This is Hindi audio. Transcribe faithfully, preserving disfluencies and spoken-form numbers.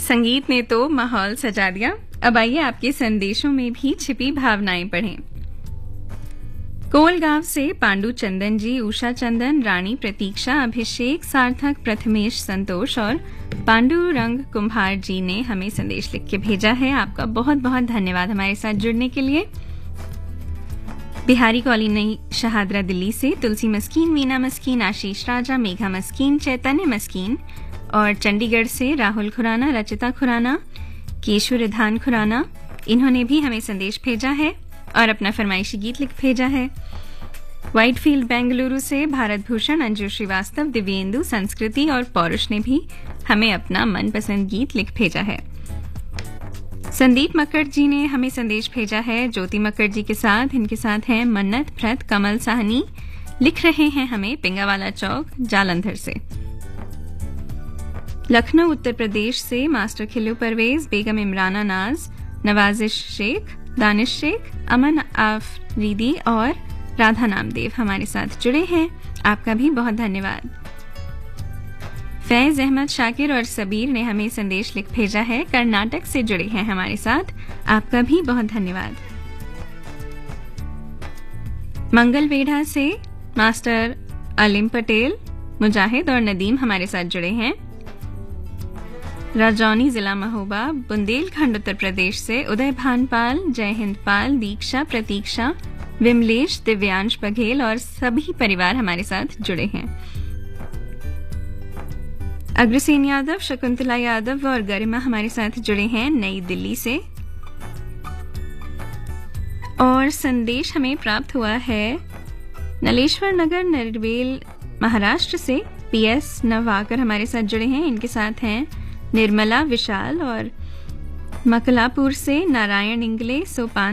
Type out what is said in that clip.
संगीत ने तो माहौल सजा दिया। अब आइए आपके संदेशों में भी छिपी भावनाएं पढ़ें। कोलगांव से पांडु चंदन जी, उषा चंदन, रानी प्रतीक्षा, अभिषेक, सार्थक, प्रथमेश, संतोष और पांडुरंग कुम्हार जी ने हमें संदेश लिख के भेजा है। आपका बहुत बहुत धन्यवाद हमारे साथ जुड़ने के लिए। बिहारी कॉलोनी शहादरा दिल्ली से तुलसी मस्कीन, मीना मस्कीन, आशीष राजा, मेघा मस्कीन, चैतन्य मस्कीन और चंडीगढ़ से राहुल खुराना, रचिता खुराना, केशु रिधान खुराना, इन्होंने भी हमें संदेश भेजा है और अपना फरमाइशी गीत लिख भेजा है। व्हाइटफील्ड बेंगलुरु से भारत भूषण, अंजू श्रीवास्तव, दिव्येंदु, संस्कृति और पौरुष ने भी हमें अपना मनपसंद गीत लिख भेजा है। संदीप मक्कड़ जी ने हमें संदेश भेजा है ज्योति मक्कड़ जी के साथ। इनके साथ हैं मन्नत भ्रत, कमल साहनी, लिख रहे हैं हमें पिंगावाला चौक जालंधर से। लखनऊ उत्तर प्रदेश से मास्टर खिल्लू परवेज, बेगम इमराना नाज, नवाजिश शेख, दानिश शेख, अमन आफरीदी और राधा नामदेव हमारे साथ जुड़े हैं। आपका भी बहुत धन्यवाद। फैज अहमद शाकिर और सबीर ने हमें संदेश लिख भेजा है, कर्नाटक से जुड़े हैं हमारे साथ। आपका भी बहुत धन्यवाद। मंगलवेढ़ा से मास्टर अलीम पटेल, मुजाहिद और नदीम हमारे साथ जुड़े हैं। राजौनी जिला महोबा, बुंदेलखंड उत्तर प्रदेश से उदय भानपाल, जय हिंद पाल, दीक्षा, प्रतीक्षा, विमलेश, दिव्यांश बघेल और सभी परिवार हमारे साथ जुड़े हैं। अग्रसेन यादव, शकुंतला यादव और गरिमा हमारे साथ जुड़े हैं नई दिल्ली से। और संदेश हमें प्राप्त हुआ है नलेश्वर नगर, नरवेल, महाराष्ट्र से। पीएस नवाकर हमारे साथ जुड़े हैं। इनके साथ हैं निर्मला, विशाल और मकलापुर से नारायण इंगले, सोपान